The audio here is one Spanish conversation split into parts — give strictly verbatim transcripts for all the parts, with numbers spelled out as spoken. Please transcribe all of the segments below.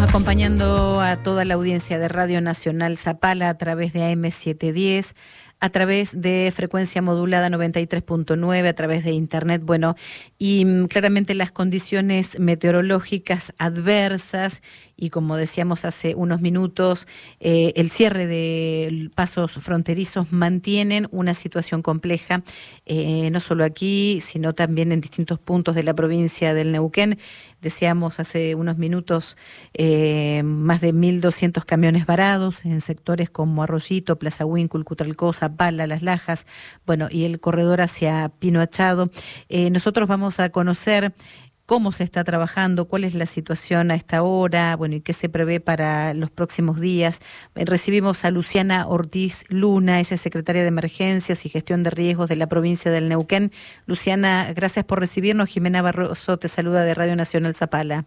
Estamos acompañando a toda la audiencia de Radio Nacional Zapala a través de A M setecientos diez, a través de frecuencia modulada noventa y tres punto nueve, a través de internet. Bueno, y mm, claramente las condiciones meteorológicas adversas y, como decíamos hace unos minutos, eh, el cierre de pasos fronterizos mantienen una situación compleja, eh, no solo aquí, sino también en distintos puntos de la provincia del Neuquén. Decíamos hace unos minutos eh, más de mil doscientos camiones varados en sectores como Arroyito, Plaza Huíncul, Cutralcó, Zapala, Las Lajas, bueno, y el corredor hacia Pino Achado. Eh, nosotros vamos a conocer cómo se está trabajando, cuál es la situación a esta hora, bueno, y qué se prevé para los próximos días. Eh, recibimos a Luciana Ortiz Luna, ella es secretaria de Emergencias y Gestión de Riesgos de la provincia del Neuquén. Luciana, gracias por recibirnos. Jimena Barroso te saluda de Radio Nacional Zapala.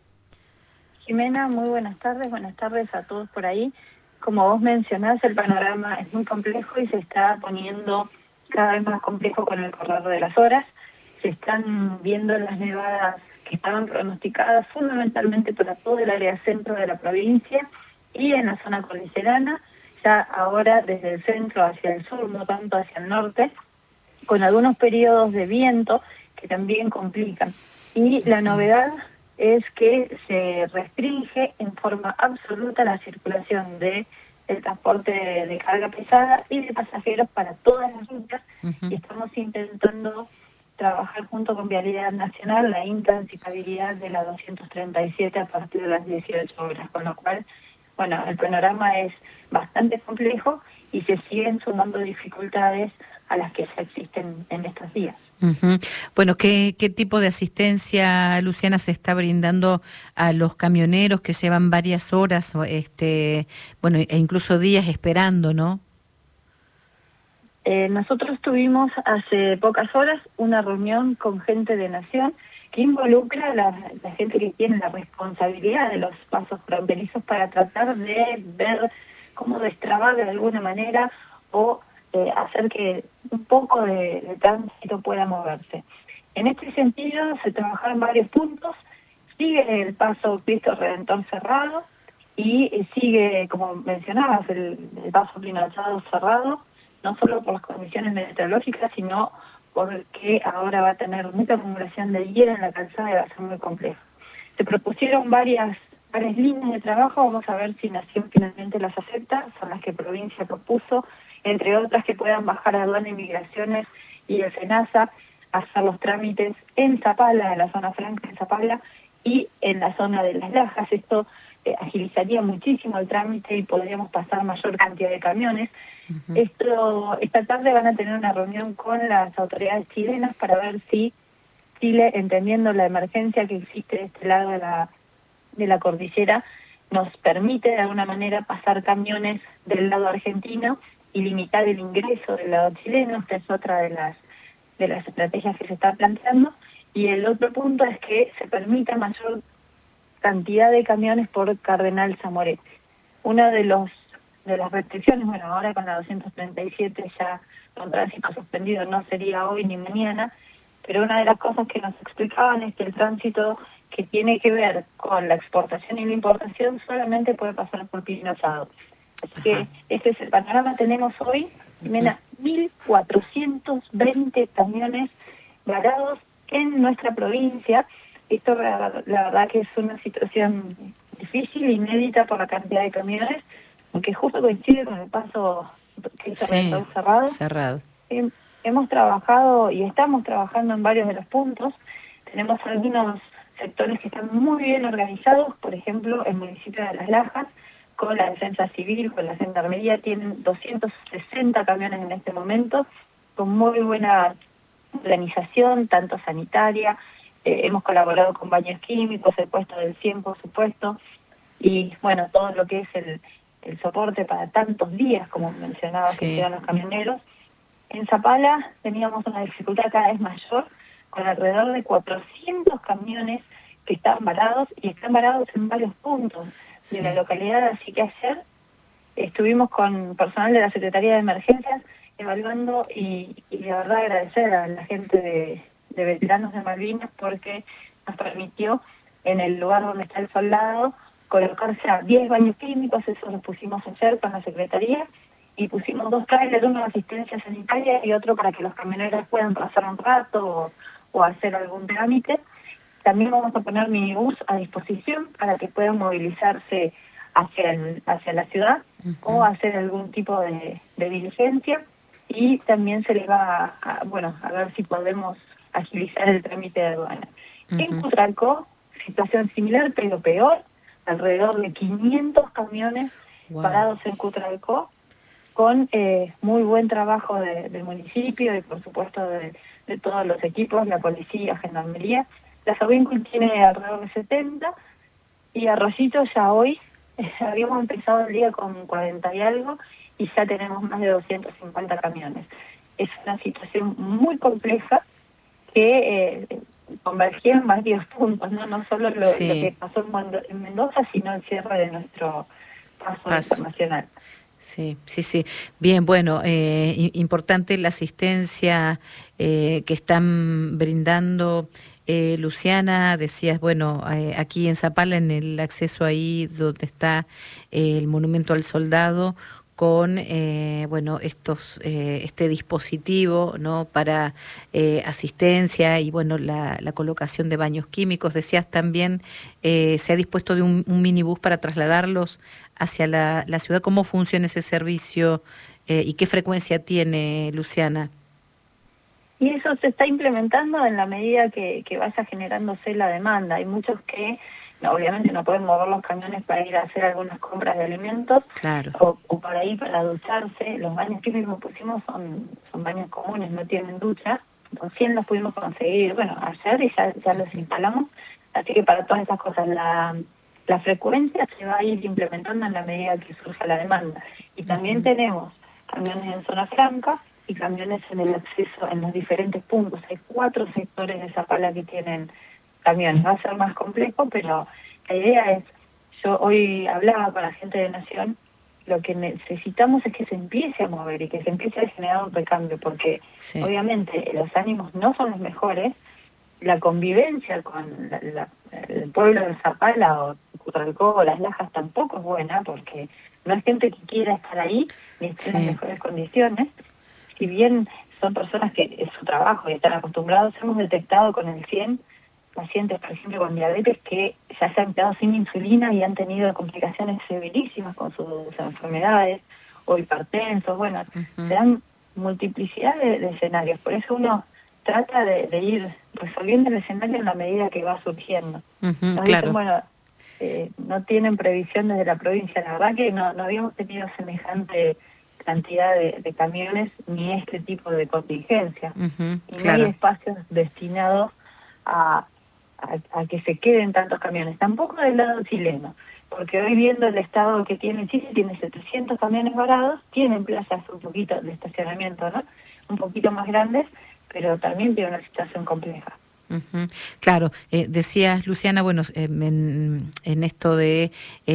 Jimena, muy buenas tardes, buenas tardes a todos por ahí. Como vos mencionás, el panorama es muy complejo y se está poniendo cada vez más complejo con el correr de las horas. Se están viendo las nevadas que estaban pronosticadas fundamentalmente para todo el área centro de la provincia y en la zona cordillerana, ya ahora desde el centro hacia el sur, no tanto hacia el norte, con algunos periodos de viento que también complican. Y la novedad es que se restringe en forma absoluta la circulación de el transporte de, de carga pesada y de pasajeros para todas las rutas. Uh-huh. Y estamos intentando trabajar junto con Vialidad Nacional la intransitabilidad de la doscientos treinta y siete a partir de las dieciocho horas, con lo cual, bueno, el panorama es bastante complejo y se siguen sumando dificultades a las que ya existen en estos días. Uh-huh. Bueno, ¿qué, ¿qué tipo de asistencia, Luciana, se está brindando a los camioneros que llevan varias horas, este, bueno, e incluso días esperando, ¿no? Eh, nosotros tuvimos hace pocas horas una reunión con gente de Nación que involucra a la, la gente que tiene la responsabilidad de los pasos fronterizos para tratar de ver cómo destrabar de alguna manera o eh, hacer que un poco de, de tránsito pueda moverse. En este sentido se trabajaron varios puntos, sigue el paso Cristo Redentor cerrado y sigue, como mencionabas, el, el paso Pino Achado cerrado, no solo por las condiciones meteorológicas, sino porque ahora va a tener mucha acumulación de hielo en la calzada y va a ser muy complejo. Se propusieron varias varias líneas de trabajo, vamos a ver si Nación finalmente las acepta, son las que provincia propuso, entre otras que puedan bajar a aduana y migraciones y el SENASA, hacer los trámites en Zapala, en la zona franca de Zapala, y en la zona de Las Lajas. Esto eh, agilizaría muchísimo el trámite y podríamos pasar mayor cantidad de camiones. Uh-huh. Esto, esta tarde van a tener una reunión con las autoridades chilenas para ver si Chile, entendiendo la emergencia que existe de este lado de la, de la cordillera, nos permite de alguna manera pasar camiones del lado argentino y limitar el ingreso del lado chileno. Esta es otra de las, de las estrategias que se está planteando. Y el otro punto es que se permita mayor cantidad de camiones por Cardenal Zamorete. Una de los de las restricciones, bueno, ahora con la doscientos treinta y siete ya con tránsito suspendido no sería hoy ni mañana, pero una de las cosas que nos explicaban es que el tránsito que tiene que ver con la exportación y la importación solamente puede pasar por Pino Achado. Así Ajá. que este es el panorama. Tenemos hoy, Jimena, mil cuatrocientos veinte camiones varados en nuestra provincia. Esto la, la verdad que es una situación difícil, inédita por la cantidad de camiones, porque justo coincide con el paso que está sí, cerrado. cerrado. Eh, hemos trabajado y estamos trabajando en varios de los puntos. Tenemos algunos sectores que están muy bien organizados, por ejemplo, el municipio de Las Lajas, con la Defensa Civil, con la Gendarmería, tienen doscientos sesenta camiones en este momento, con muy buena organización, tanto sanitaria, eh, hemos colaborado con baños químicos, el puesto del cien, por supuesto, y bueno, todo lo que es el, el soporte para tantos días, como mencionaba, sí. que quedan los camioneros. En Zapala teníamos una dificultad cada vez mayor, con alrededor de cuatrocientos camiones que están varados, y están varados en varios puntos sí. de la localidad, así que ayer estuvimos con personal de la Secretaría de Emergencias evaluando y, y de verdad agradecer a la gente de, de Veteranos de Malvinas porque nos permitió en el lugar donde está el soldado colocarse a diez baños químicos, eso lo pusimos ayer con la Secretaría, y pusimos dos trailers, uno de asistencia sanitaria y otro para que los camioneros puedan pasar un rato o, o hacer algún trámite. También vamos a poner minibús a disposición para que puedan movilizarse hacia el, hacia la ciudad uh-huh. o hacer algún tipo de, de diligencia, y también se les va a, a, bueno, a ver si podemos agilizar el trámite de aduana. Uh-huh. En Cutralcó, situación similar pero peor, alrededor de quinientos camiones wow. parados en Cutralcó, con eh, muy buen trabajo de, del municipio y por supuesto de, de todos los equipos, la policía, gendarmería. La Sabincul tiene alrededor de setenta, y Arroyito ya hoy, eh, habíamos empezado el día con cuarenta y algo, y ya tenemos más de doscientos cincuenta camiones. Es una situación muy compleja que eh, convergía en varios puntos, no no solo lo, sí. lo que pasó en Mendoza, sino el cierre de nuestro paso, paso. internacional. Sí, sí, sí. Bien, bueno, eh, importante la asistencia eh, que están brindando. Eh, Luciana, decías, bueno, eh, aquí en Zapala, en el acceso ahí donde está eh, el Monumento al Soldado, con eh, bueno estos eh, este dispositivo, ¿no?, para eh, asistencia y bueno la, la colocación de baños químicos. Decías también eh, se ha dispuesto de un, un minibús para trasladarlos hacia la, la ciudad. ¿Cómo funciona ese servicio eh, y qué frecuencia tiene, Luciana? Y eso se está implementando en la medida que, que vaya generándose la demanda. Hay muchos que no, obviamente no pueden mover los camiones para ir a hacer algunas compras de alimentos, claro. o, o para ir para ducharse. Los baños químicos que pusimos son, son baños comunes, no tienen ducha. Recién los pudimos conseguir, bueno, ayer, y ya, ya los instalamos. Así que para todas esas cosas la, la frecuencia se va a ir implementando en la medida que surja la demanda. Y también uh-huh. tenemos camiones en zona franca y camiones en el acceso en los diferentes puntos. Hay cuatro sectores de Zapala que tienen camiones. Va a ser más complejo, pero la idea es, yo hoy hablaba con la gente de Nación, lo que necesitamos es que se empiece a mover y que se empiece a generar un recambio, porque sí. obviamente los ánimos no son los mejores, la convivencia con la, la, el pueblo de Zapala o Cutralcó o Las Lajas tampoco es buena, porque no hay gente que quiera estar ahí ni esté sí. en las mejores condiciones. Si bien son personas que es su trabajo y están acostumbrados, hemos detectado con el cien pacientes, por ejemplo, con diabetes que ya se han quedado sin insulina y han tenido complicaciones severísimas con sus enfermedades, o hipertensos. Bueno, uh-huh. se dan multiplicidad de, de escenarios. Por eso uno trata de, de ir resolviendo el escenario en la medida que va surgiendo. Uh-huh, Nos claro. dicen, bueno, eh, no tienen previsión desde la provincia. La verdad que no, no habíamos tenido semejante cantidad de, de camiones ni este tipo de contingencia. Uh-huh, y claro. no hay espacios destinados a, a, a que se queden tantos camiones. Tampoco del lado chileno, porque hoy viendo el estado que tiene Chile, tiene setecientos camiones varados, tienen plazas un poquito de estacionamiento, ¿no?, un poquito más grandes, pero también tiene una situación compleja. Uh-huh. Claro, eh, decías, Luciana, bueno, eh, en, en esto de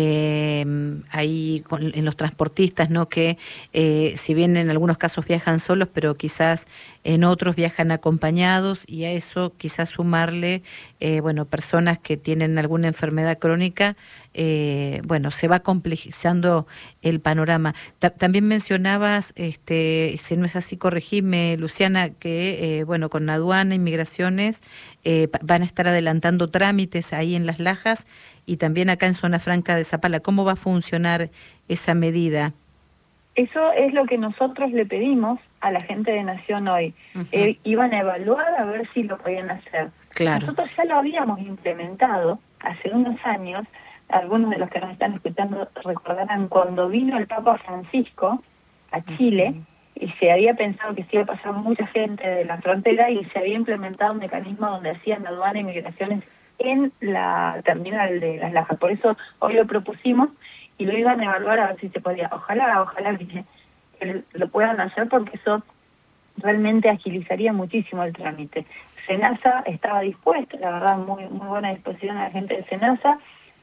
eh, ahí con, en los transportistas, ¿no?, que eh, si bien en algunos casos viajan solos, pero quizás en otros viajan acompañados, y a eso quizás sumarle, eh, bueno, personas que tienen alguna enfermedad crónica, eh, bueno, se va complejizando el panorama. Ta- también mencionabas, este, si no es así, corregime, Luciana, que, eh, bueno, con aduana, inmigraciones, eh, van a estar adelantando trámites ahí en Las Lajas y también acá en Zona Franca de Zapala. ¿Cómo va a funcionar esa medida? Eso es lo que nosotros le pedimos a la gente de Nación hoy. Uh-huh. Eh, iban a evaluar a ver si lo podían hacer. Claro. Nosotros ya lo habíamos implementado hace unos años. Algunos de los que nos están escuchando recordarán cuando vino el Papa Francisco a Chile, uh-huh. y se había pensado que se iba a pasar mucha gente de la frontera, y se había implementado un mecanismo donde hacían aduana y migraciones en la terminal de Las Lajas. Por eso hoy lo propusimos y lo iban a evaluar a ver si se podía. Ojalá, ojalá que lo puedan hacer, porque eso realmente agilizaría muchísimo el trámite. SENASA estaba dispuesta, la verdad, muy muy buena disposición a la gente de SENASA,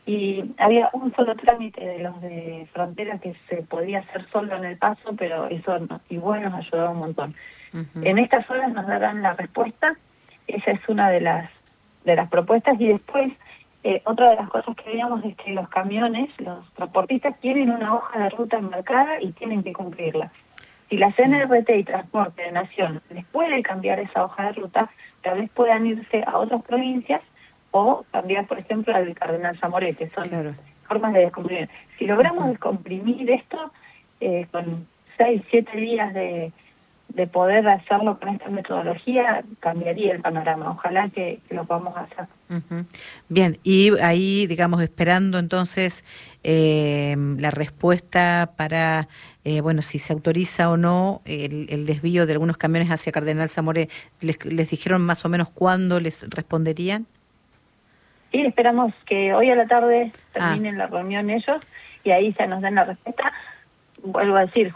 y había un solo trámite de los de frontera que se podía hacer solo en el paso, pero eso no, igual nos ayudaba un montón. Uh-huh. En estas horas nos darán la respuesta, esa es una de las de las propuestas, y después Eh, otra de las cosas que veíamos es que los camiones, los transportistas, tienen una hoja de ruta marcada y tienen que cumplirla. Si la Sí. C N R T y Transporte de Nación les puede cambiar esa hoja de ruta, tal vez puedan irse a otras provincias o cambiar, por ejemplo, al Cardenal Zamoré, que son Claro. formas de descomprimir. Si logramos Ujú. descomprimir esto, eh, con seis, siete días de, de poder hacerlo con esta metodología, cambiaría el panorama. Ojalá que, que lo podamos hacer. Ujú. Bien, y ahí, digamos, esperando entonces eh, la respuesta para, eh, bueno, si se autoriza o no el, el desvío de algunos camiones hacia Cardenal Zamoré, ¿les, les dijeron más o menos cuándo les responderían? Sí, esperamos que hoy a la tarde Ah, terminen la reunión ellos y ahí ya nos den la respuesta. Vuelvo a decir,